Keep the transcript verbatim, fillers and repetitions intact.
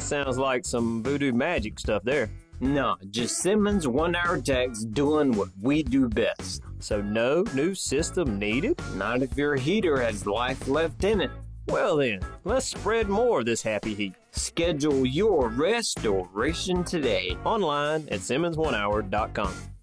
Sounds like some voodoo magic stuff there. Nah, just Simmons one-hour techs doing what we do best. So no new system needed? Not if your heater has life left in it. Well then, let's spread more of this happy heat. Schedule your restoration today. Online at Simmons one hour dot com.